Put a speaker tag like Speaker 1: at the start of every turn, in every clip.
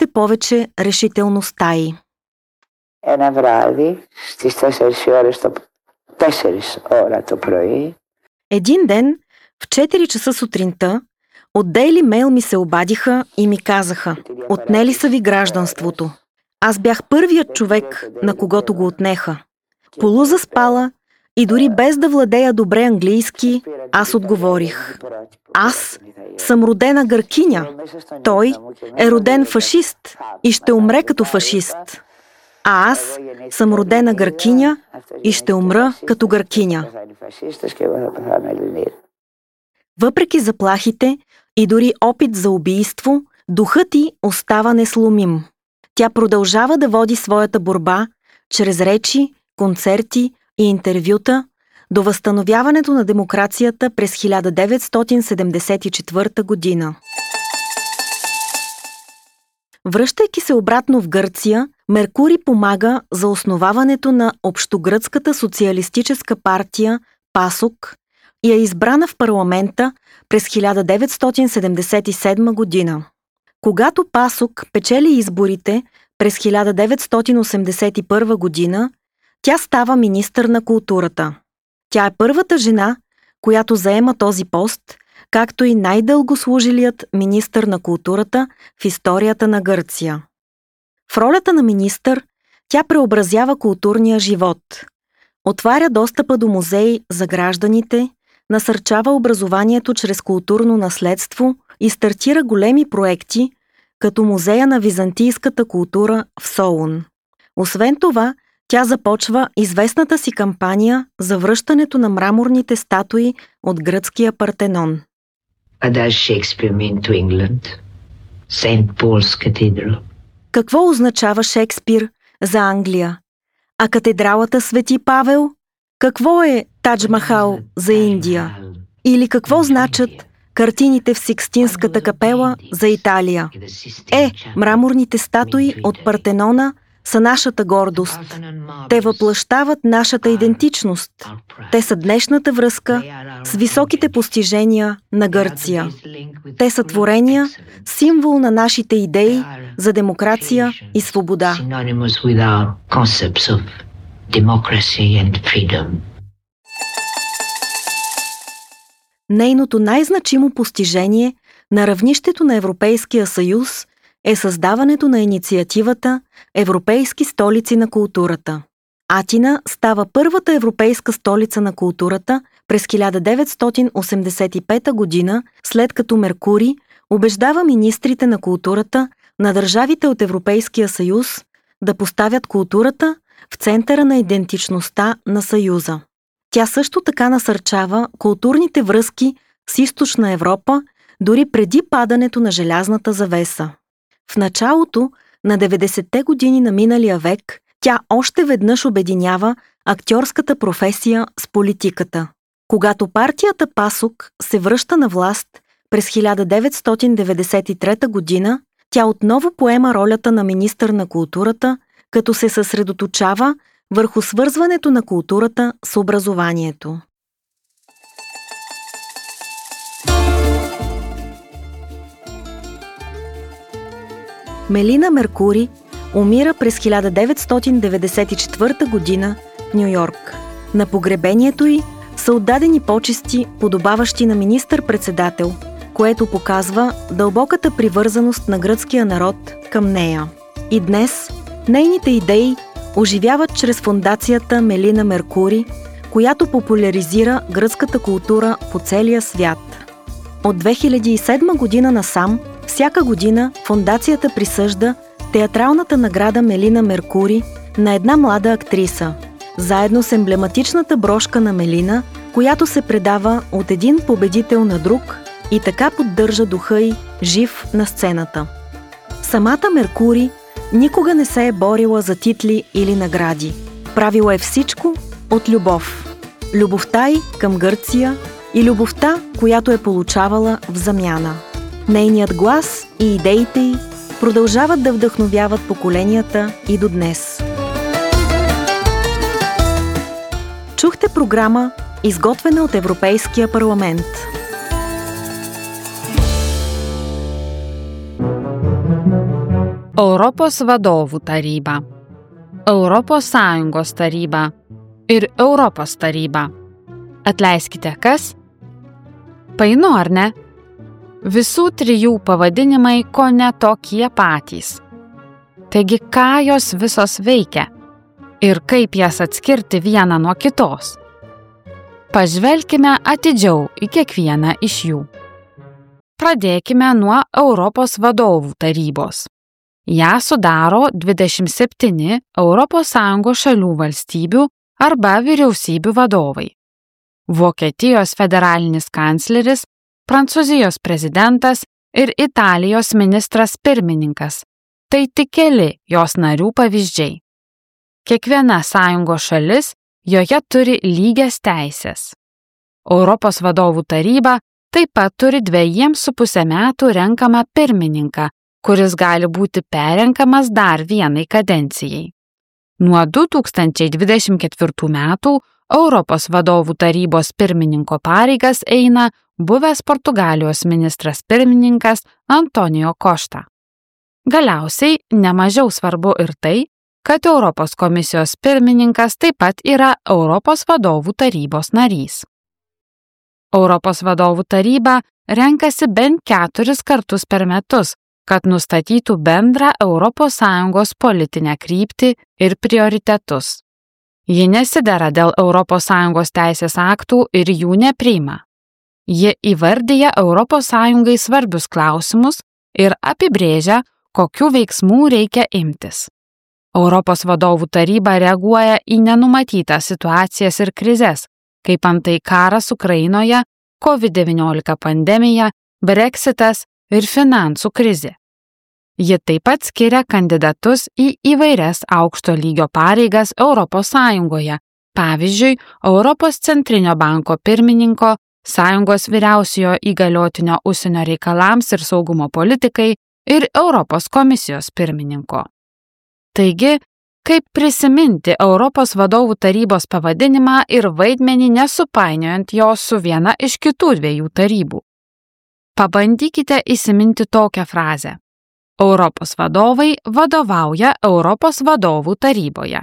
Speaker 1: още повече решителността й.
Speaker 2: Ένα βράδυ στις 4 ώρα το πρωί.
Speaker 1: Един ден, в 4 часа сутринта, от Daily Mail ми се обадиха и ми казаха: отнели са ви гражданството. Аз бях първият човек, на когото го отнеха. Полузаспала и дори без да владея добре английски, аз отговорих: аз съм родена гъркиня. Той е роден фашист и ще умре като фашист. А аз съм родена гъркиня и ще умра като гъркиня. Въпреки заплахите и дори опит за убийство, духът й остава несломим. Тя продължава да води своята борба чрез речи, концерти и интервюта до възстановяването на демокрацията през 1974 година. Връщайки се обратно в Гърция, Меркури помага за основаването на Общогръцката социалистическа партия ПАСОК и е избрана в парламента през 1977 година. Когато ПАСОК печели изборите през 1981 година, тя става министър на културата. Тя е първата жена, която заема този пост, както и най-дългослужилият министър на културата в историята на Гърция. В ролята на министър тя преобразява културния живот, отваря достъпа до музеи за гражданите, насърчава образованието чрез културно наследство и стартира големи проекти, като Музея на византийската култура в Солун. Освен това, тя започва известната си кампания за връщането на мраморните статуи от гръцкия Партенон.
Speaker 3: What does Shakespeare mean to England? St. Paul's Cathedral.
Speaker 1: Какво означава Шекспир за Англия? А катедралата Свети Павел? Какво е Тадж Махал за Индия? Или какво значат картините в Сикстинската капела за Италия? Мраморните статуи от Партенона са нашата гордост. Те въплъщават нашата идентичност. Те са днешната връзка с високите постижения на Гърция. Те са творения, символ на нашите идеи за демокрация и свобода. Нейното най-значимо постижение на равнището на Европейския съюз е създаването на инициативата Европейски столици на културата. Атина става първата европейска столица на културата през 1985 година, след като Меркури убеждава министрите на културата на държавите от Европейския съюз да поставят културата в центъра на идентичността на Съюза. Тя също така насърчава културните връзки с Източна Европа дори преди падането на желязната завеса. В началото на 90-те години на миналия век тя още веднъж обединява актьорската професия с политиката. Когато партията ПАСОК се връща на власт през 1993 година, тя отново поема ролята на министър на културата, като се съсредоточава върху свързването на културата с образованието. Мелина Меркури умира през 1994 година в Ню-Йорк. На погребението й са отдадени почести, подобаващи на министър-председател, което показва дълбоката привързаност на гръцкия народ към нея. И днес нейните идеи оживяват чрез фондацията Мелина Меркури, която популяризира гръцката култура по целия свят. От 2007 година насам, всяка година фондацията присъжда театралната награда Мелина Меркури на една млада актриса, заедно с емблематичната брошка на Мелина, която се предава от един победител на друг и така поддържа духа й жив на сцената. Самата Меркури никога не се е борила за титли или награди. Правила е всичко от любов. Любовта й към Гърция и любовта, която е получавала в замяна. Нейният глас и идеите й продължават да вдъхновяват поколенията и до днес. Чухте програма, изготвена от Европейския парламент.
Speaker 4: Europos vadovų taryba, Europos Sąjungos taryba ir Europos taryba. Atleiskite, kas? Painu, ar ne? Visų trijų pavadinimai kone tokie patys. Taigi, ką jos visos veikia ir kaip jas atskirti vieną nuo kitos? Pažvelkime atidžiau į kiekvieną iš jų. Pradėkime nuo Europos vadovų tarybos. Ją sudaro 27 ES šalių valstybių arba vyriausybių vadovai. Vokietijos federalinis kancleris, Prancūzijos prezidentas ir Italijos ministras pirmininkas. Tai tik keli jos narių pavyzdžiai. Kiekviena sąjungos šalis joje turi lygias teises. Europos vadovų taryba taip pat turi 2,5 metų renkamą pirmininką, kuris gali būti perrenkamas dar vienai kadencijai. Nuo 2024 metų Europos vadovų tarybos pirmininko pareigas eina buvęs Portugalijos ministras pirmininkas Antonijo Košta. Galiausiai nemažiau svarbu ir tai, kad Europos komisijos pirmininkas taip pat yra Europos vadovų tarybos narys. Europos vadovų taryba renkasi bent 4 kartus per metus, kad nustatytų bendrą ES politinę kryptį ir prioritetus. Ji nesidera dėl ES teisės aktų ir jų nepriima. Ji įvardyja ES svarbius klausimus ir apibrėžia, kokių veiksmų reikia imtis. Europos vadovų taryba reaguoja į nenumatytas situacijas ir krizes, kaip antai karas Ukrainoje, COVID-19 pandemija, Brexitas ir finansų krizė. Ji taip pat skiria kandidatus į įvairias aukšto lygio pareigas ES, pavyzdžiui, Europos centrinio banko pirmininko, Sąjungos vyriausiojo įgaliotinio užsienio reikalams ir saugumo politikai ir Europos komisijos pirmininko. Taigi, kaip prisiminti Europos vadovų tarybos pavadinimą ir vaidmenį nesupainiojant jo su viena iš kitų 2 tarybų? Pabandykite įsiminti tokią frazę. Europos vadovai vadovauja Europos vadovų taryboje.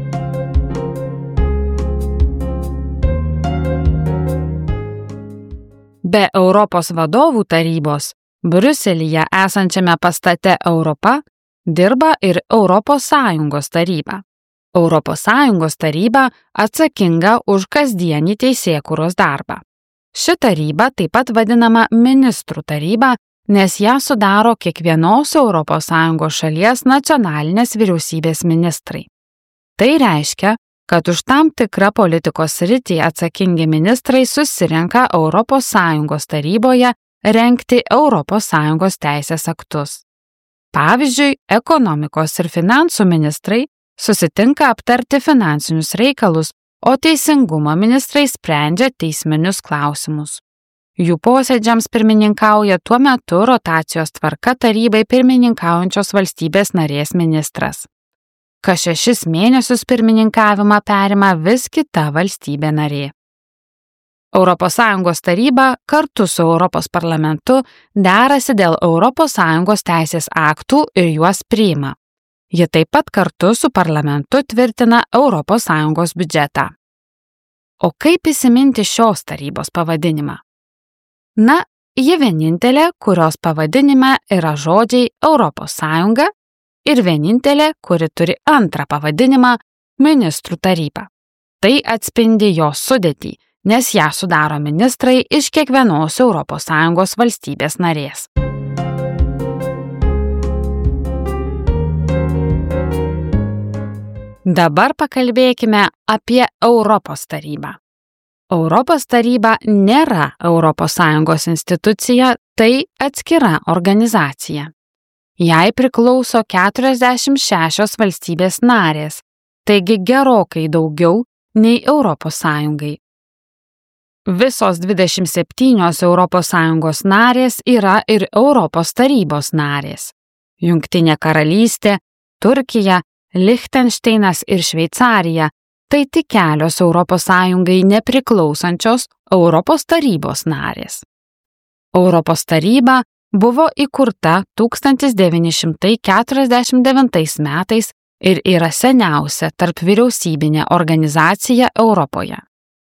Speaker 4: Be Europos vadovų tarybos, Briuselyje esančiame pastate Europa dirba ir Europos Sąjungos taryba. Europos Sąjungos taryba atsakinga už kasdienį teisėkūros darbą. Ši taryba taip pat vadinama ministrų taryba, nes ją sudaro kiekvienos ES šalies nacionalinės vyriausybės ministrai. Tai reiškia, kad už tam tikrą politikos sritį atsakingi ministrai susirenka ES taryboje rengti ES teisės aktus. Pavyzdžiui, ekonomikos ir finansų ministrai susitinka aptarti finansinius reikalus, o teisingumo ministrai sprendžia teisminius klausimus. Jų posėdžiams pirmininkauja tuo metu rotacijos tvarka tarybai pirmininkaujančios valstybės narės ministras. Kas 6 mėnesius pirmininkavimą perima vis kita valstybė narė. ES taryba kartu su Europos parlamentu derasi dėl ES teisės aktų ir juos priima. Ji taip pat kartu su parlamentu tvirtina ES biudžetą. O kaip įsiminti šios tarybos pavadinimą? Na, ji vienintelė, kurios pavadinime yra žodžiai ES ir vienintelė, kuri turi antrą pavadinimą ministrų taryba. Tai atspindi jos sudėtį, nes ją sudaro ministrai iš kiekvienos ES valstybės narės. Dabar pakalbėkime apie Europos tarybą. Europos taryba nėra ES institucija, tai atskira organizacija. Jai priklauso 46 valstybės narės, taigi gerokai daugiau nei ES. Visos 27 ES narės yra ir Europos tarybos narės. Jungtinė karalystė, Turkija, Lichtenšteinas ir Šveicarija – tai tik kelios ES nepriklausančios Europos tarybos narės. Europos taryba buvo įkurta 1949 metais ir yra seniausia tarp vyriausybinė organizacija Europoje.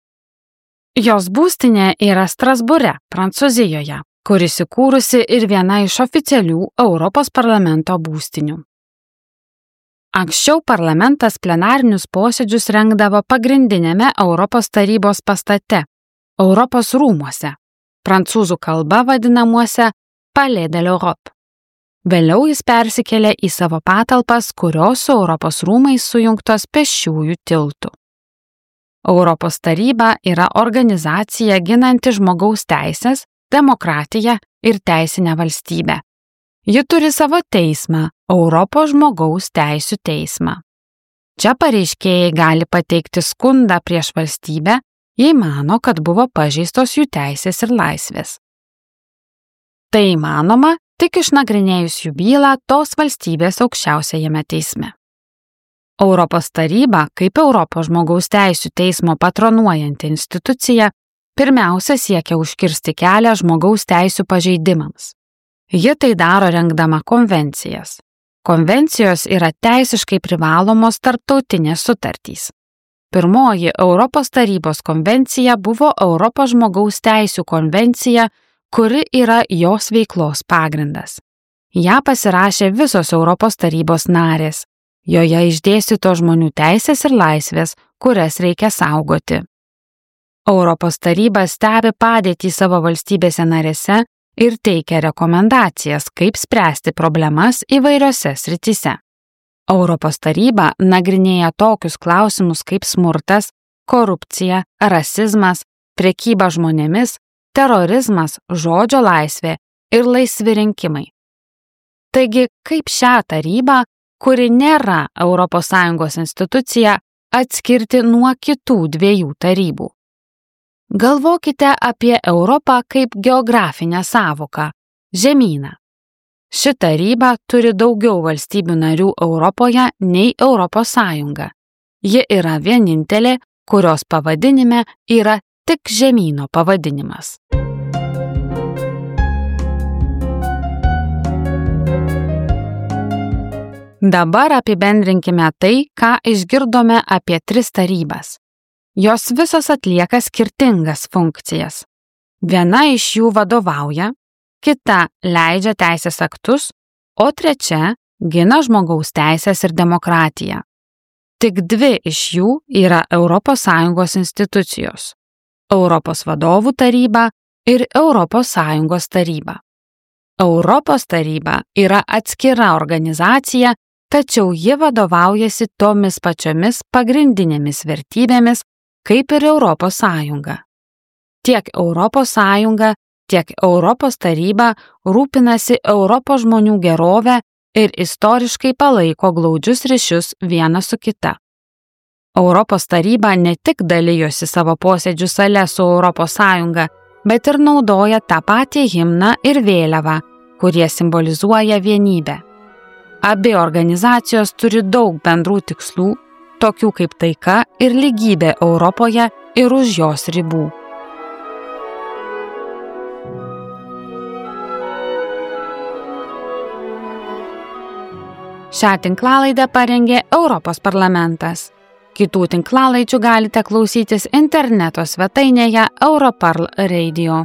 Speaker 4: Jos būstinė yra Strasbūre, Prancūzijoje, kuris įkūrusi ir viena iš oficialių Europos parlamento būstinių. Anksčiau parlamentas plenarinius posėdžius rengdavo pagrindinėme Europos tarybos pastate, Europos rūmuose, prancūzų kalba vadinamuose Palais de l'Europe. Vėliau jis persikėlė į savo patalpas, kurios su Europos rūmais sujungtos pėsčiųjų tiltų. Europos taryba yra organizacija ginanti žmogaus teisės, demokratiją ir teisinę valstybę. Ji turi savo teismą, Europos žmogaus teisių teismą. Čia pareiškėjai gali pateikti skundą prieš valstybę, jei mano, kad buvo pažeistos jų teisės ir laisvės. Tai įmanoma tik išnagrinėjus jų bylą tos valstybės aukščiausiajame teisme. Europos taryba, kaip Europos žmogaus teisių teismo patronuojanti institucija, pirmiausia siekia užkirsti kelią žmogaus teisių pažeidimams. Ji tai daro rengdama konvencijas. Konvencijos yra teisiškai privalomos tarptautinės sutartys. Pirmoji Europos tarybos konvencija buvo Europos žmogaus teisių konvencija, kuri yra jos veiklos pagrindas. Ja pasirašė visos Europos tarybos narės. Joje išdėstytos žmonių teisės ir laisvės, kurias reikia saugoti. Europos taryba stebi padėtį savo valstybėse narėse ir teikia rekomendacijas, kaip spręsti problemas įvairiose srityse. Europos taryba nagrinėja tokius klausimus kaip smurtas, korupcija, rasizmas, prekyba žmonėmis, terorizmas, žodžio laisvė ir laisvi rinkimai. Taigi, kaip šią tarybą, kuri nėra ES institucija, atskirti nuo kitų dviejų tarybų? Galvokite apie Europą kaip geografinę sąvoką – žemyną. Ši taryba turi daugiau valstybių narių Europoje nei Europos Sąjunga. Ji yra vienintelė, kurios pavadinime yra tik žemyno pavadinimas. Dabar apibendrinkime tai, ką išgirdome apie 3 tarybas. Jos visos atlieka skirtingas funkcijas. Viena iš jų vadovauja, kita leidžia teisės aktus, o trečia gina žmogaus teisės ir demokratiją. Tik 2 iš jų yra ES institucijos – Europos vadovų taryba ir ES taryba. Europos taryba yra atskira organizacija, tačiau ji vadovaujasi tomis pačiomis pagrindinėmis vertybėmis, kaip ir Europos Sąjunga. Tiek Europos Sąjunga, tiek Europos taryba rūpinasi Europos žmonių gerovę ir istoriškai palaiko glaudžius ryšius viena su kita. Europos taryba ne tik dalijosi savo posėdžių sale su Europos Sąjunga, bet ir naudoja tą patį himną ir vėliavą, kurie simbolizuoja vienybę. Abi organizacijos turi daug bendrų tikslų, tokių kaip taika ir lygybė Europoje ir už jos ribų. Šią tinklalaidę parengė Europos parlamentas. Kitų tinklalaidžių galite klausytis interneto svetainėje Europarl Radio.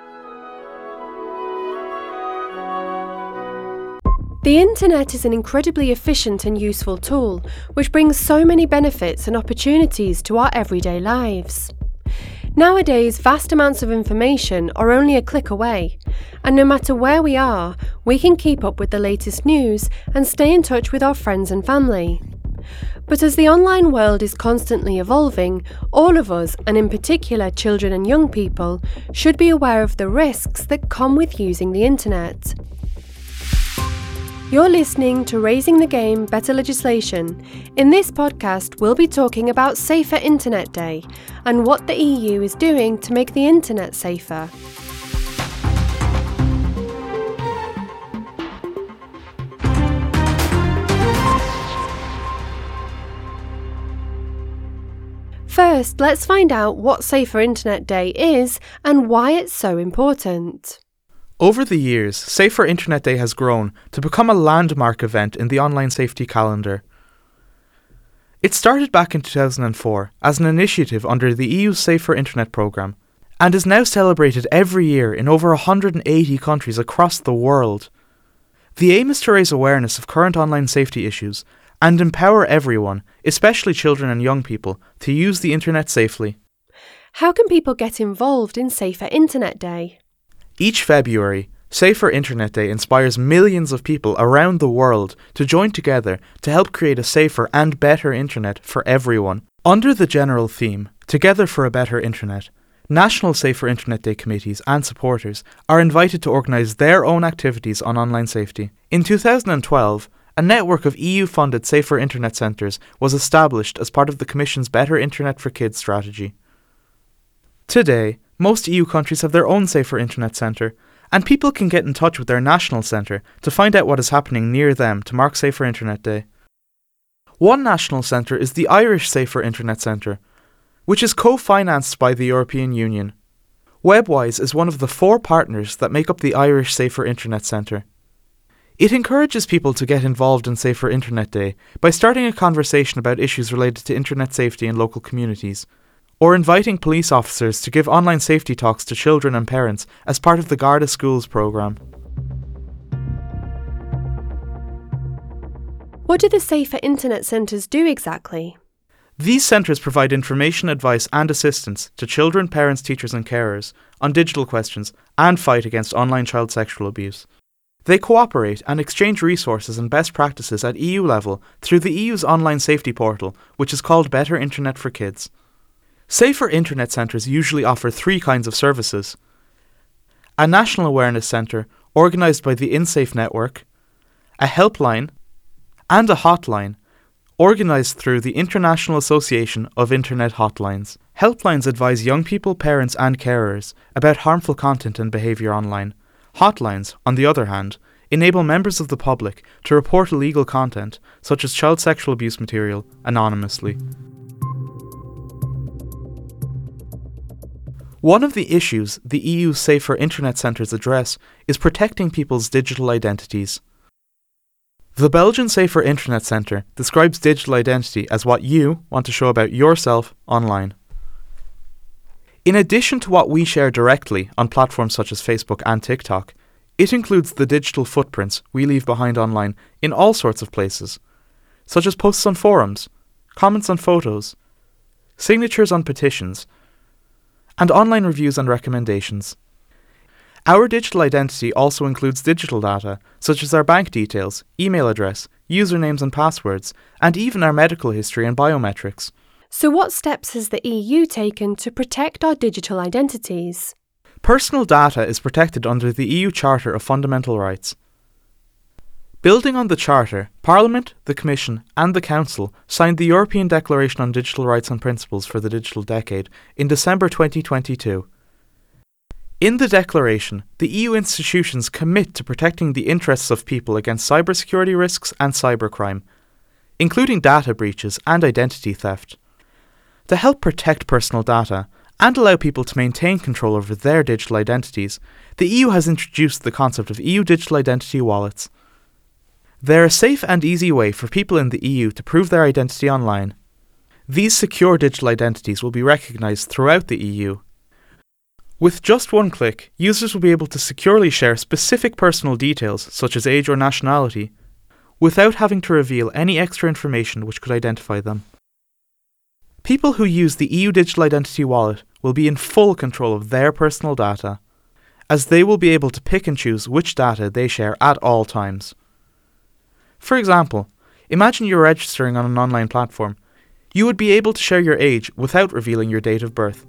Speaker 5: The internet is an incredibly efficient and useful tool, which brings so many benefits and opportunities to our everyday lives. Nowadays, vast amounts of information are only a click away, and no matter where we are, we can keep up with the latest news and stay in touch with our friends and family. But as the online world is constantly evolving, all of us, and in particular children and young people, should be aware of the risks that come with using the internet. You're listening to Raising the Game Better Legislation. In this podcast, we'll be talking about Safer Internet Day and what the EU is doing to make the internet safer. First, let's find out what Safer Internet Day is and why it's so important.
Speaker 6: Over the years, Safer Internet Day has grown to become a landmark event in the online safety calendar. It started back in 2004 as an initiative under the EU's Safer Internet programme and is now celebrated every year in over 180 countries across the world. The aim is to raise awareness of current online safety issues and empower everyone, especially children and young people, to use the internet safely.
Speaker 5: How can people get involved in Safer Internet Day?
Speaker 6: Each February, Safer Internet Day inspires millions of people around the world to join together to help create a safer and better internet for everyone. Under the general theme, Together for a Better Internet, national Safer Internet Day committees and supporters are invited to organise their own activities on online safety. In 2012, a network of EU-funded Safer Internet Centres was established as part of the Commission's Better Internet for Kids strategy. Today, most EU countries have their own Safer Internet Centre, and people can get in touch with their national centre to find out what is happening near them to mark Safer Internet Day. One national centre is the Irish Safer Internet Centre, which is co-financed by the European Union. Webwise is one of the 4 partners that make up the Irish Safer Internet Centre. It encourages people to get involved in Safer Internet Day by starting a conversation about issues related to internet safety in local communities, or inviting police officers to give online safety talks to children and parents as part of the Garda Schools programme.
Speaker 5: What do the Safer Internet Centres do exactly?
Speaker 6: These centres provide information, advice and assistance to children, parents, teachers and carers on digital questions and fight against online child sexual abuse. They cooperate and exchange resources and best practices at EU level through the EU's online safety portal, which is called Better Internet for Kids. Safer Internet Centres usually offer 3 kinds of services: a National Awareness Centre organised by the InSafe network, a helpline, and a hotline organised through the International Association of Internet Hotlines. Helplines advise young people, parents and carers about harmful content and behaviour online. Hotlines, on the other hand, enable members of the public to report illegal content, such as child sexual abuse material, anonymously. One of the issues the EU's Safer Internet Centres address is protecting people's digital identities. The Belgian Safer Internet Centre describes digital identity as what you want to show about yourself online. In addition to what we share directly on platforms such as Facebook and TikTok, it includes the digital footprints we leave behind online in all sorts of places, such as posts on forums, comments on photos, signatures on petitions, and online reviews and recommendations. Our digital identity also includes digital data, such as our bank details, email address, usernames and passwords, and even our medical history and biometrics.
Speaker 5: So what steps has the EU taken to protect our digital identities?
Speaker 6: Personal data is protected under the EU Charter of Fundamental Rights. Building on the Charter, Parliament, the Commission and the Council signed the European Declaration on Digital Rights and Principles for the Digital Decade in December 2022. In the declaration, the EU institutions commit to protecting the interests of people against cybersecurity risks and cybercrime, including data breaches and identity theft. To help protect personal data and allow people to maintain control over their digital identities, the EU has introduced the concept of EU digital identity wallets. They're a safe and easy way for people in the EU to prove their identity online. These secure digital identities will be recognised throughout the EU. With just one click, users will be able to securely share specific personal details, such as age or nationality, without having to reveal any extra information which could identify them. People who use the EU Digital Identity Wallet will be in full control of their personal data, as they will be able to pick and choose which data they share at all times. For example, imagine you're registering on an online platform. You would be able to share your age without revealing your date of birth.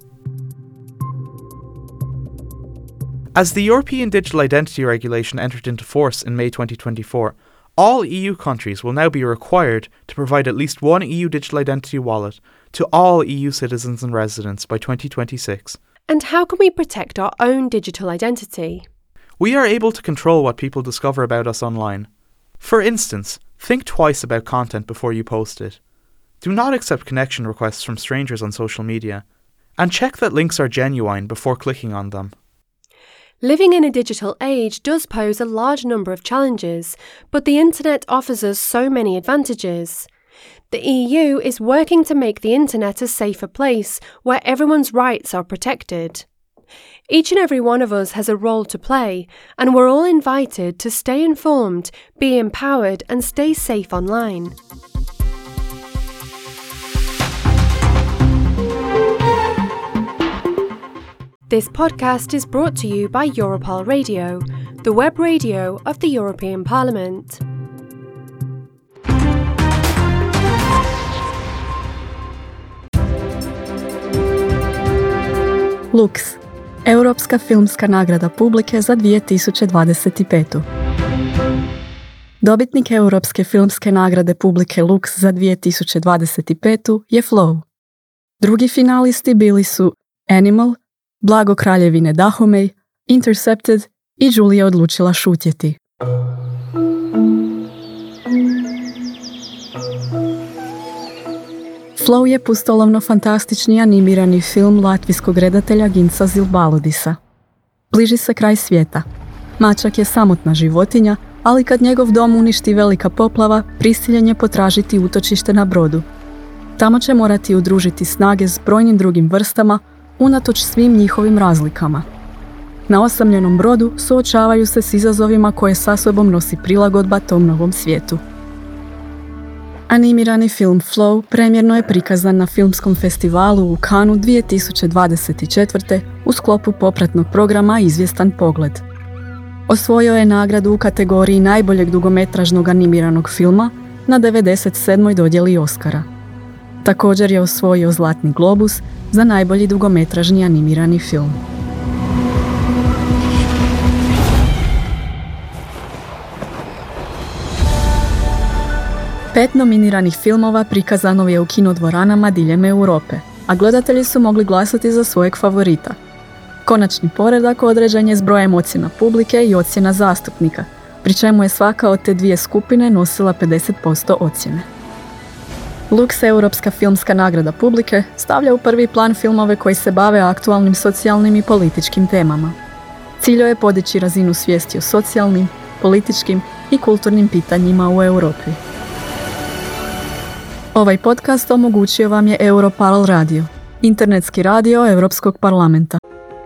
Speaker 6: As the European Digital Identity Regulation entered into force in May 2024, all EU countries will now be required to provide at least one EU Digital Identity Wallet to all EU citizens and residents by 2026.
Speaker 5: And how can we protect our own digital identity?
Speaker 6: We are able to control what people discover about us online. For instance, think twice about content before you post it. Do not accept connection requests from strangers on social media, and check that links are genuine before clicking on them.
Speaker 5: Living in a digital age does pose a large number of challenges, but the internet offers us so many advantages. The EU is working to make the internet a safer place where everyone's rights are protected. Each and every one of us has a role to play, and we're all invited to stay informed, be empowered, and stay safe online. This podcast is brought to you by Europol Radio, the web radio of the European Parliament.
Speaker 7: Lux, Europska filmska nagrada publike za 2025. Dobitnik Europske filmske nagrade publike Lux za 2025 je Flow. Drugi finalisti bili su Animal, Blago kraljevine Dahomey, Intercepted i Julia odlučila šutjeti. Flow je pustolovno fantastični animirani film latvijskog redatelja Ginsa Zilbaludisa. Bliži se kraj svijeta. Mačak je samotna životinja, ali kad njegov dom uništi velika poplava, prisiljen je potražiti utočište na brodu. Tamo će morati udružiti snage s brojnim drugim vrstama, unatoč svim njihovim razlikama. Na osamljenom brodu suočavaju se s izazovima koje sa sobom nosi prilagodba tom novom svijetu. Animirani film Flow premjerno je prikazan na filmskom festivalu u Cannesu 2024. u sklopu popratnog programa Izvjestan pogled. Osvojio je nagradu u kategoriji najboljeg dugometražnog animiranog filma na 97. dodjeli Oscara. Također je osvojio Zlatni globus za najbolji dugometražni animirani film. Pet nominiranih filmova prikazano je u kinodvoranama diljem Europe, a gledatelji su mogli glasati za svojeg favorita. Konačni poredak određen je s brojem ocjena publike i ocjena zastupnika, pri čemu je svaka od te dvije skupine nosila 50% ocjene. Lux, Europska filmska nagrada publike, stavlja u prvi plan filmove koji se bave aktualnim socijalnim i političkim temama. Cilj je podići razinu svijesti o socijalnim, političkim i kulturnim pitanjima u Europi. Ovaj podcast omogućio vam je Europol Radio, internetski radio Europskog parlamenta.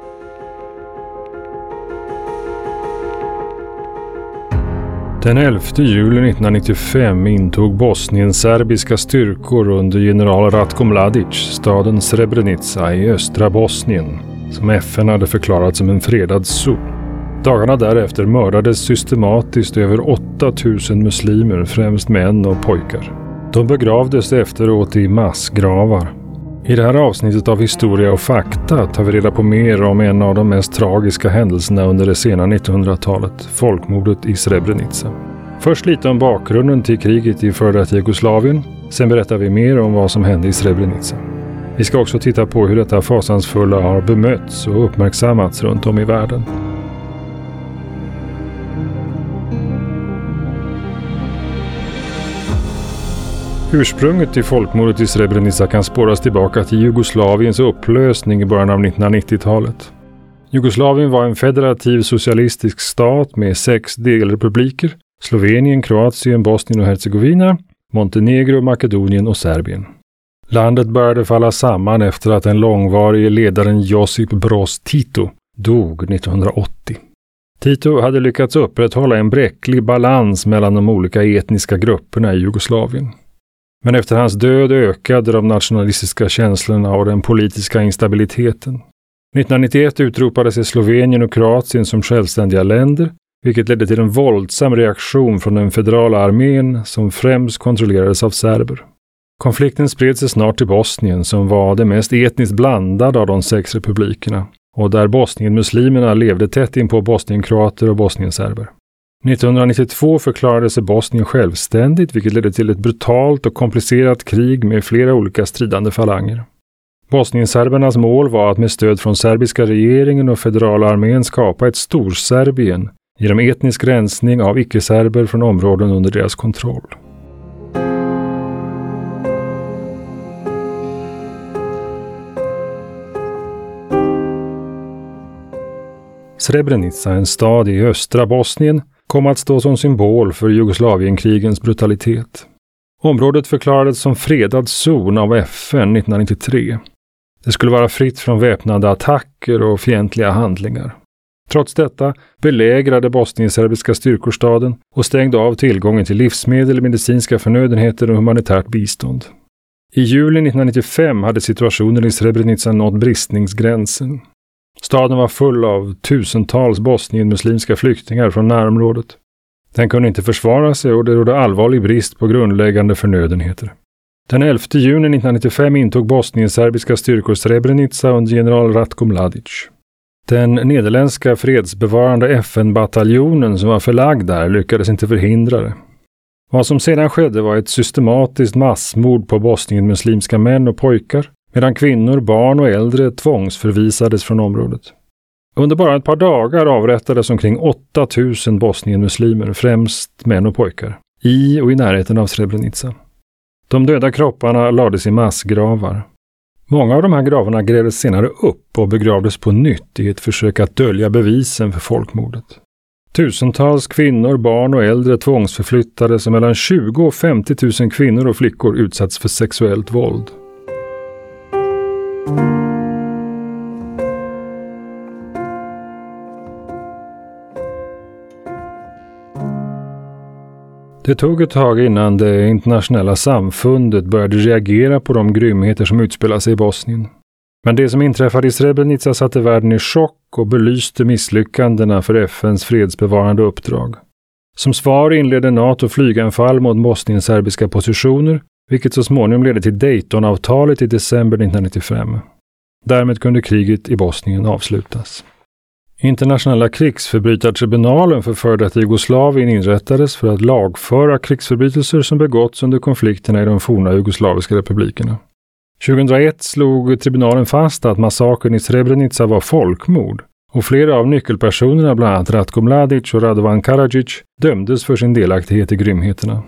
Speaker 8: Den 11 juli 1995 intog Bosnien serbiska styrkor under general Ratko Mladic staden Srebrenica i östra Bosnien, som FN hade förklarat som en fredad zon. Dagarna därefter mördades systematiskt över 8000 muslimer, främst män och pojkar. De begravdes efteråt i massgravar. I det här avsnittet av Historia och fakta tar vi reda på mer om en av de mest tragiska händelserna under det sena 1900-talet, folkmordet i Srebrenica. Först lite om bakgrunden till kriget i före detta Jugoslavien, sen berättar vi mer om vad som hände i Srebrenica. Vi ska också titta på hur detta fasansfulla har bemötts och uppmärksammats runt om i världen. Ursprunget till folkmordet i Srebrenica kan spåras tillbaka till Jugoslaviens upplösning i början av 1990-talet. Jugoslavien var en federativ socialistisk stat med 6 delrepubliker: Slovenien, Kroatien, Bosnien och Hercegovina, Montenegro, Makedonien och Serbien. Landet började falla samman efter att den långvarige ledaren Josip Broz Tito dog 1980. Tito hade lyckats upprätthålla en bräcklig balans mellan de olika etniska grupperna i Jugoslavien. Men efter hans död ökade de nationalistiska känslorna och den politiska instabiliteten. 1991 utropade sig Slovenien och Kroatien som självständiga länder, vilket ledde till en våldsam reaktion från den federala armén som främst kontrollerades av serber. Konflikten spred sig snart till Bosnien, som var det mest etniskt blandade av de 6 republikerna, och där Bosnien-muslimerna levde tätt in på bosnienkroater och bosnienserber. 1992 förklarade sig Bosnien självständigt, vilket ledde till ett brutalt och komplicerat krig med flera olika stridande falanger. Bosnienserbernas mål var att med stöd från serbiska regeringen och federala armén skapa ett Storserbien genom etnisk rensning av icke-serber från områden under deras kontroll. Srebrenica, en stad i östra Bosnien, kom att stå som symbol för Jugoslavienkrigens brutalitet. Området förklarades som fredad zon av FN 1993. Det skulle vara fritt från väpnade attacker och fientliga handlingar. Trots detta belägrade bosnienserbiska styrkor staden och stängde av tillgången till livsmedel, medicinska förnödenheter och humanitärt bistånd. I juli 1995 hade situationen i Srebrenica nått bristningsgränsen. Staden var full av tusentals bosnienmuslimska flyktingar från närområdet. Den kunde inte försvara sig och det rådde allvarlig brist på grundläggande förnödenheter. Den 11 juni 1995 intog bosnienserbiska styrkor Srebrenica under general Ratko Mladic. Den nederländska fredsbevarande FN-bataljonen som var förlagd där lyckades inte förhindra det. Vad som sedan skedde var ett systematiskt massmord på bosnienmuslimska män och pojkar, medan kvinnor, barn och äldre tvångsförvisades från området. Under bara ett par dagar avrättades omkring 8000 bosnienmuslimer, främst män och pojkar, i och i närheten av Srebrenica. De döda kropparna lades i massgravar. Många av de här gravarna grävdes senare upp och begravdes på nytt i ett försök att dölja bevisen för folkmordet. Tusentals kvinnor, barn och äldre tvångsförflyttades och mellan 20 och 50 000 kvinnor och flickor utsatts för sexuellt våld. Det tog ett tag innan det internationella samfundet började reagera på de grymheter som utspelar sig i Bosnien. Men det som inträffade i Srebrenica satte världen i chock och belyste misslyckandena för FNs fredsbevarande uppdrag. Som svar inledde NATO flyganfall mot bosnienserbiska positioner, vilket så småningom ledde till Daytonavtalet i december 1995. Därmed kunde kriget i Bosnien avslutas. Internationella krigsförbrytartribunalen för före detta Jugoslavien inrättades för att lagföra krigsförbrytelser som begåtts under konflikterna i de forna jugoslaviska republikerna. 2001 slog tribunalen fast att massakern i Srebrenica var folkmord och flera av nyckelpersonerna, bland annat Ratko Mladic och Radovan Karadzic, dömdes för sin delaktighet i grymheterna.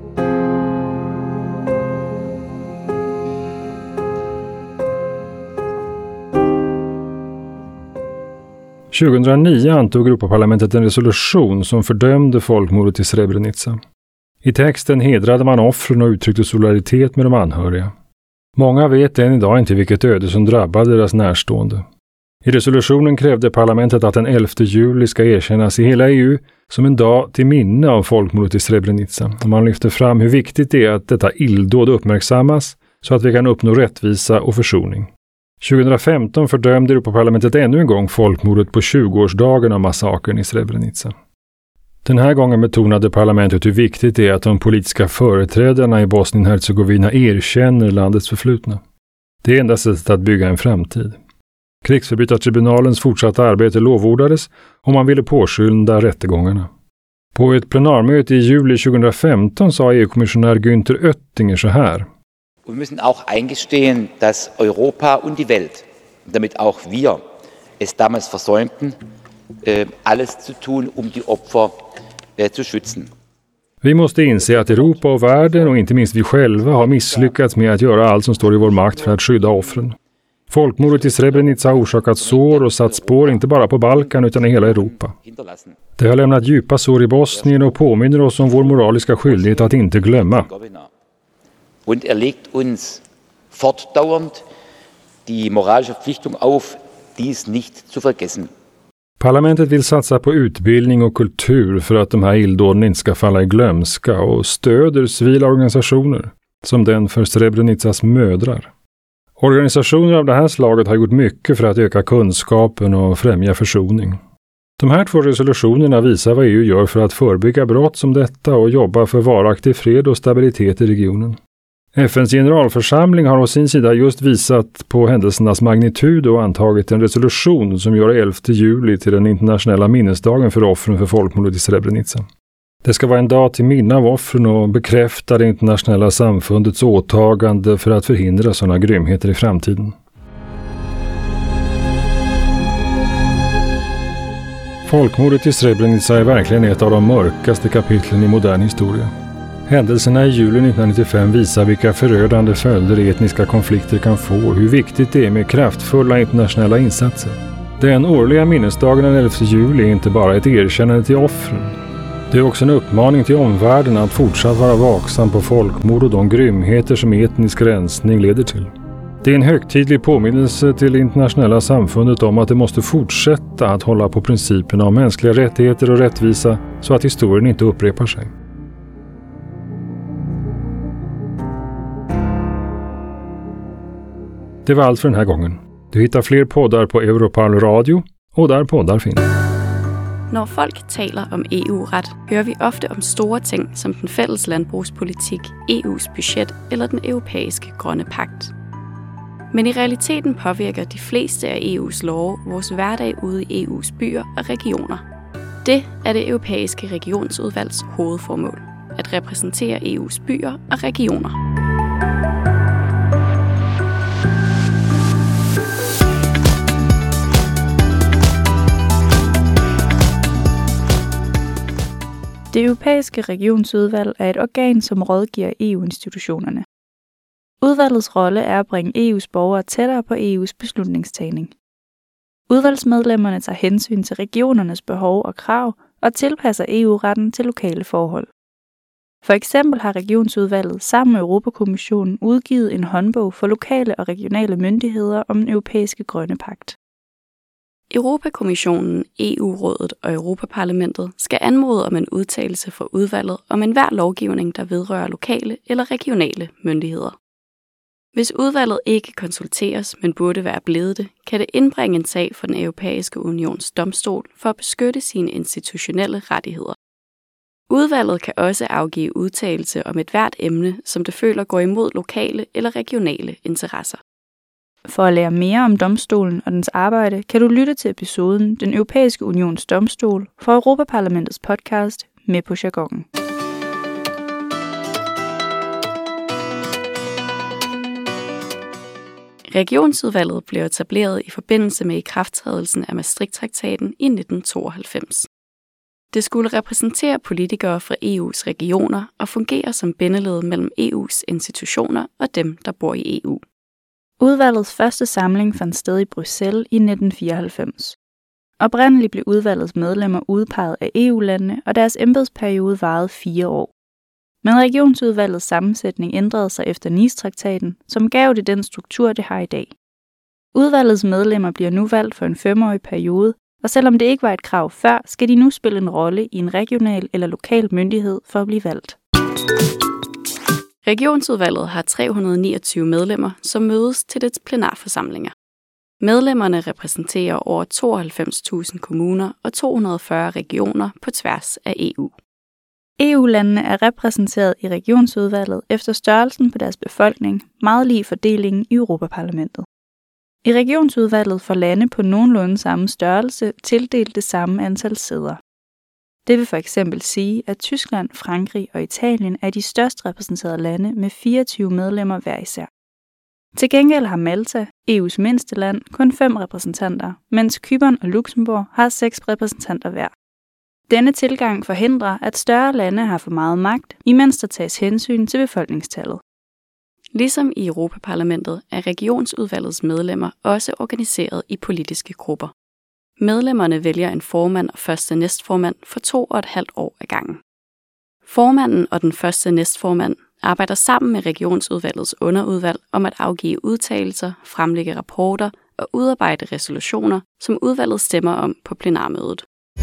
Speaker 8: År 2009 antog Europaparlamentet en resolution som fördömde folkmordet i Srebrenica. I texten hedrade man offren och uttryckte solidaritet med de anhöriga. Många vet än idag inte vilket öde som drabbade deras närstående. I resolutionen krävde parlamentet att den 11 juli ska erkännas i hela EU som en dag till minne av folkmordet i Srebrenica. Och man lyfter fram hur viktigt det är att detta illdåd uppmärksammas så att vi kan uppnå rättvisa och försoning. 2015 fördömde Europaparlamentet ännu en gång folkmordet på 20-årsdagen av massakern i Srebrenica. Den här gången betonade parlamentet hur viktigt det är att de politiska företrädarna i Bosnien-Hercegovina erkänner landets förflutna. Det är enda sättet att bygga en framtid. Krigsförbrytartribunalens fortsatta arbete lovordades och man ville påskynda rättegångarna. På ett plenarmöte i juli 2015 sa EU-kommissionär Günther Oettinger så här:
Speaker 9: Wir müssen auch eingestehen, dass Europa und die Welt, damit auch wir, es damals versäumten, alles zu tun, die Opfer zu schützen.
Speaker 8: Vi måste inse att Europa och världen och inte minst vi själva har misslyckats med att göra allt som står i vår makt för att skydda offren. Folkmordet i Srebrenica har orsakat sår och satt spår inte bara på Balkan utan i hela Europa. Det har lämnat djupa sår i Bosnien och påminner oss om vår moraliska skyldighet att inte glömma.
Speaker 9: Und legt uns fortdauernd die moralische Verpflichtung auf, dies nicht zu vergessen.
Speaker 8: Parlamentet vill satsa på utbildning och kultur för att de här illdåden inte ska falla i glömska och stöder civila organisationer, som den för Srebrenicas mödrar. Organisationer av det här slaget har gjort mycket för att öka kunskapen och främja försoning. De här 2 resolutionerna visar vad EU gör för att förebygga brott som detta och jobba för varaktig fred och stabilitet i regionen. FNs generalförsamling har å sin sida just visat på händelsernas magnitud och antagit en resolution som gör 11 juli till den internationella minnesdagen för offren för folkmordet i Srebrenica. Det ska vara en dag till minne av offren och bekräfta det internationella samfundets åtagande för att förhindra sådana grymheter i framtiden. Folkmordet i Srebrenica är verkligen ett av de mörkaste kapitlen i modern historia. Händelserna i juli 1995 visar vilka förödande följder etniska konflikter kan få och hur viktigt det är med kraftfulla internationella insatser. Den årliga minnesdagen den 11 juli är inte bara ett erkännande till offren. Det är också en uppmaning till omvärlden att fortsatt vara vaksam på folkmord och de grymheter som etnisk rensning leder till. Det är en högtidlig påminnelse till det internationella samfundet om att det måste fortsätta att hålla på principerna om mänskliga rättigheter och rättvisa så att historien inte upprepar sig. Det var allt för den här gången. Du hittar fler poddar på Europarl Radio og der poddar findes.
Speaker 10: Når folk taler om EU-ret, hører vi ofte om store ting som den fælles landbrugspolitik, EU's budget eller den europæiske grønne pagt. Men i realiteten påvirker de fleste af EU's love vores hverdag ude i EU's byer og regioner. Det er det europæiske regionsudvalgs hovedformål, at repræsentere EU's byer og regioner.
Speaker 11: Det europæiske regionsudvalg er et organ, som rådgiver EU-institutionerne. Udvalgets rolle er at bringe EU's borgere tættere på EU's beslutningstagning. Udvalgsmedlemmerne tager hensyn til regionernes behov og krav og tilpasser EU-retten til lokale forhold. For eksempel har regionsudvalget sammen med Europakommissionen udgivet en håndbog for lokale og regionale myndigheder om den europæiske grønne pagt.
Speaker 10: Europakommissionen, EU-rådet og Europaparlamentet skal anmode om en udtalelse fra udvalget om enhver lovgivning, der vedrører lokale eller regionale myndigheder. Hvis udvalget ikke konsulteres, men burde være blevet det, kan det indbringe en sag for den Europæiske Unions domstol for at beskytte sine institutionelle rettigheder. Udvalget kan også afgive udtalelse om et hvert emne, som det føler går imod lokale eller regionale interesser.
Speaker 11: For at lære mere om domstolen og dens arbejde, kan du lytte til episoden Den Europæiske Unions Domstol fra Europaparlamentets podcast Med på jargonen.
Speaker 10: Regionsudvalget blev etableret i forbindelse med ikrafttrædelsen af Maastricht-traktaten i 1992. Det skulle repræsentere politikere fra EU's regioner og fungere som bindeled mellem EU's institutioner og dem, der bor i EU.
Speaker 11: Udvalgets første samling fandt sted i Bruxelles i 1994. Oprindeligt blev udvalgets medlemmer udpeget af EU-landene, og deres embedsperiode varede 4 år. Men regionsudvalgets sammensætning ændrede sig efter Nice-traktaten, som gav det den struktur, det har i dag. Udvalgets medlemmer bliver nu valgt for en 5-årig periode, og selvom det ikke var et krav før, skal de nu spille en rolle i en regional eller lokal myndighed for at blive valgt.
Speaker 10: Regionsudvalget har 329 medlemmer, som mødes til dets plenarforsamlinger. Medlemmerne repræsenterer over 92.000 kommuner og 240 regioner på tværs af EU.
Speaker 11: EU-landene er repræsenteret i regionsudvalget efter størrelsen på deres befolkning, meget lig fordelingen i Europaparlamentet. I regionsudvalget får lande på nogenlunde samme størrelse tildelt det samme antal sæder. Det vil for eksempel sige, at Tyskland, Frankrig og Italien er de størst repræsenterede lande med 24 medlemmer hver især. Til gengæld har Malta, EU's mindste land, kun 5 repræsentanter, mens Cypern og Luxembourg har 6 repræsentanter hver. Denne tilgang forhindrer, at større lande har for meget magt, imens der tages hensyn til befolkningstallet.
Speaker 10: Ligesom i Europaparlamentet er regionsudvalgets medlemmer også organiseret i politiske grupper. Medlemmerne vælger en formand og første næstformand for 2,5 år ad gangen. Formanden og den første næstformand arbejder sammen med regionsudvalgets underudvalg om at afgive udtalelser, fremlægge rapporter og udarbejde resolutioner, som udvalget stemmer om på plenarmødet.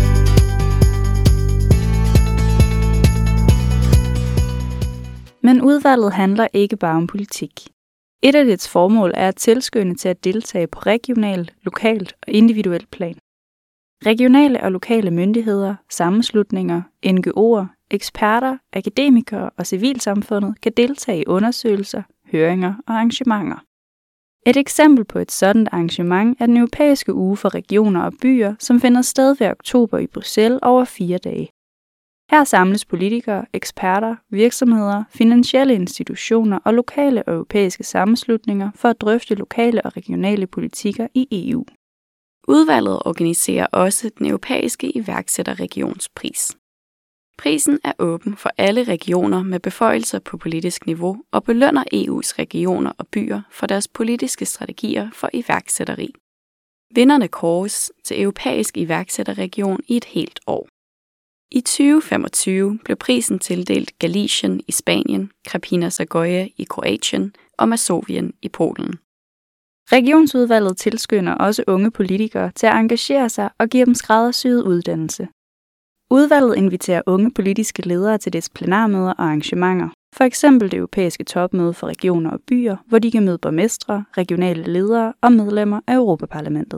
Speaker 11: Men udvalget handler ikke bare om politik. Et af dets formål er at tilskynde til at deltage på regionalt, lokalt og individuelt plan. Regionale og lokale myndigheder, sammenslutninger, NGO'er, eksperter, akademikere og civilsamfundet kan deltage i undersøgelser, høringer og arrangementer. Et eksempel på et sådant arrangement er den europæiske uge for regioner og byer, som finder sted ved oktober i Bruxelles over 4 dage. Her samles politikere, eksperter, virksomheder, finansielle institutioner og lokale og europæiske sammenslutninger for at drøfte lokale og regionale politikker i EU.
Speaker 10: Udvalget organiserer også den europæiske iværksætterregionspris. Prisen er åben for alle regioner med beføjelser på politisk niveau og belønner EU's regioner og byer for deres politiske strategier for iværksætteri. Vinderne kåres til Europæisk iværksætterregion i et helt år. I 2025 blev prisen tildelt Galicien i Spanien, Krapina Zagoia i Kroatien og Masovien i Polen.
Speaker 11: Regionsudvalget tilskynder også unge politikere til at engagere sig og giver dem skræddersyet uddannelse. Udvalget inviterer unge politiske ledere til dets plenarmøder og arrangementer, for eksempel det europæiske topmøde for regioner og byer, hvor de kan møde borgmestre, regionale ledere og medlemmer af Europaparlamentet.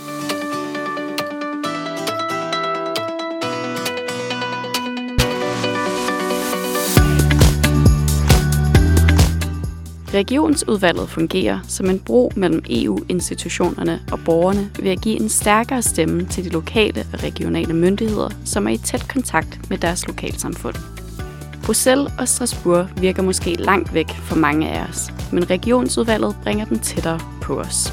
Speaker 10: Regionsudvalget fungerer som en bro mellem EU-institutionerne og borgerne ved at give en stærkere stemme til de lokale og regionale myndigheder, som er i tæt kontakt med deres lokalsamfund. Bruxelles og Strasbourg virker måske langt væk for mange af os, men regionsudvalget bringer dem tættere på os.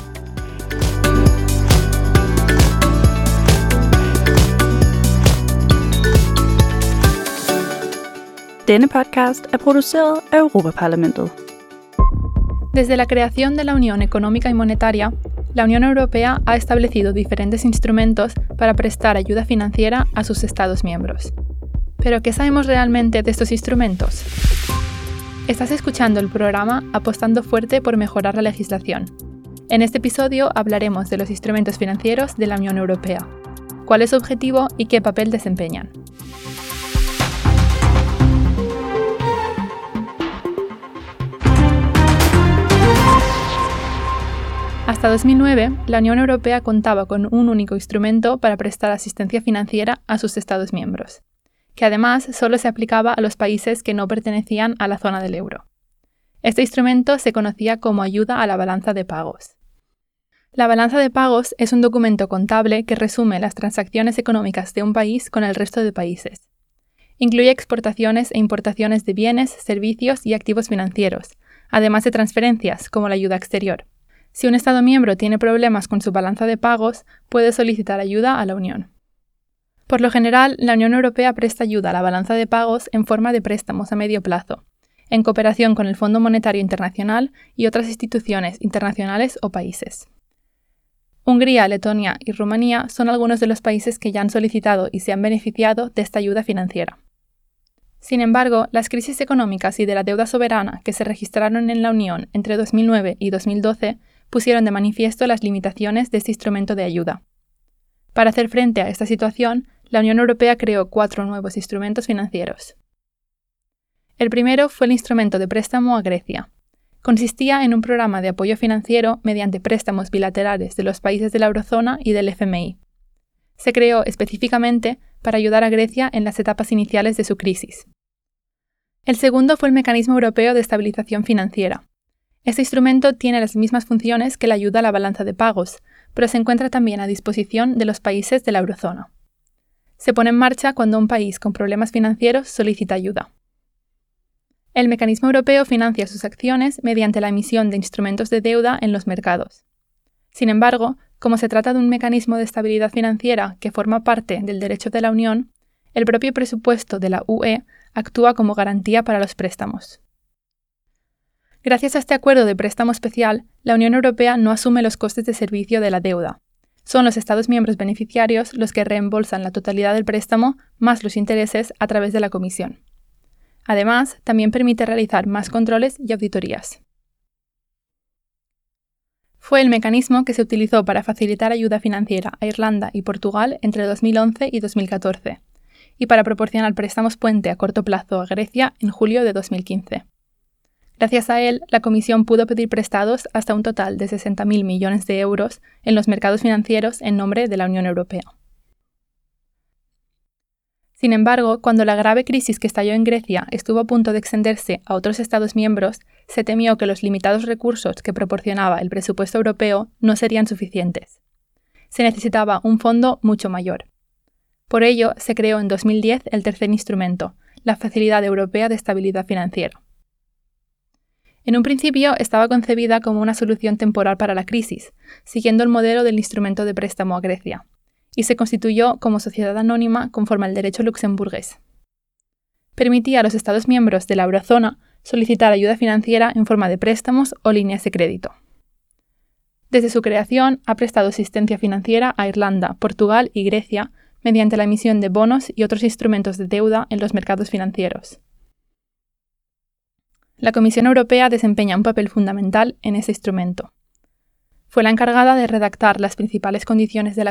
Speaker 11: Denne podcast er produceret af Europaparlamentet.
Speaker 12: Desde la creación de la Unión Económica y Monetaria, la Unión Europea ha establecido diferentes instrumentos para prestar ayuda financiera a sus Estados miembros. ¿Pero qué sabemos realmente de estos instrumentos? Estás escuchando el programa Apostando Fuerte por Mejorar la Legislación. En este episodio hablaremos de los instrumentos financieros de la Unión Europea, cuál es su objetivo y qué papel desempeñan. Hasta 2009, la Unión Europea contaba con un único instrumento para prestar asistencia financiera a sus Estados miembros, que además solo se aplicaba a los países que no pertenecían a la zona del euro. Este instrumento se conocía como ayuda a la balanza de pagos. La balanza de pagos es un documento contable que resume las transacciones económicas de un país con el resto de países. Incluye exportaciones e importaciones de bienes, servicios y activos financieros, además de transferencias como la ayuda exterior. Si un Estado miembro tiene problemas con su balanza de pagos, puede solicitar ayuda a la Unión. Por lo general, la Unión Europea presta ayuda a la balanza de pagos en forma de préstamos a medio plazo, en cooperación con el Fondo Monetario Internacional y otras instituciones internacionales o países. Hungría, Letonia y Rumanía son algunos de los países que ya han solicitado y se han beneficiado de esta ayuda financiera. Sin embargo, las crisis económicas y de la deuda soberana que se registraron en la Unión entre 2009 y 2012 pusieron de manifiesto las limitaciones de este instrumento de ayuda. Para hacer frente a esta situación, la Unión Europea creó 4 nuevos instrumentos financieros. El primero fue el instrumento de préstamo a Grecia. Consistía en un programa de apoyo financiero mediante préstamos bilaterales de los países de la eurozona y del FMI. Se creó específicamente para ayudar a Grecia en las etapas iniciales de su crisis. El segundo fue el Mecanismo Europeo de Estabilización Financiera. Este instrumento tiene las mismas funciones que la ayuda a la balanza de pagos, pero se encuentra también a disposición de los países de la eurozona. Se pone en marcha cuando un país con problemas financieros solicita ayuda. El mecanismo europeo financia sus acciones mediante la emisión de instrumentos de deuda en los mercados. Sin embargo, como se trata de un mecanismo de estabilidad financiera que forma parte del derecho de la Unión, el propio presupuesto de la UE actúa como garantía para los préstamos. Gracias a este acuerdo de préstamo especial, la Unión Europea no asume los costes de servicio de la deuda. Son los Estados miembros beneficiarios los que reembolsan la totalidad del préstamo más los intereses a través de la Comisión. Además, también permite realizar más controles y auditorías. Fue el mecanismo que se utilizó para facilitar ayuda financiera a Irlanda y Portugal entre 2011 y 2014, y para proporcionar préstamos puente a corto plazo a Grecia en julio de 2015. Gracias a él, la Comisión pudo pedir prestados hasta un total de 60.000 millones de euros en los mercados financieros en nombre de la Unión Europea. Sin embargo, cuando la grave crisis que estalló en Grecia estuvo a punto de extenderse a otros Estados miembros, se temió que los limitados recursos que proporcionaba el presupuesto europeo no serían suficientes. Se necesitaba un fondo mucho mayor. Por ello, se creó en 2010 el tercer instrumento, la Facilidad Europea de Estabilidad Financiera. En un principio estaba concebida como una solución temporal para la crisis, siguiendo el modelo del instrumento de préstamo a Grecia, y se constituyó como sociedad anónima conforme al derecho luxemburgués. Permitía a los Estados miembros de la eurozona solicitar ayuda financiera en forma de préstamos o líneas de crédito. Desde su creación ha prestado asistencia financiera a Irlanda, Portugal y Grecia mediante la emisión de bonos y otros instrumentos de deuda en los mercados financieros. La Comisión Europea desempeña un papel fundamental en este instrumento. Fue la encargada de redactar las principales condiciones de la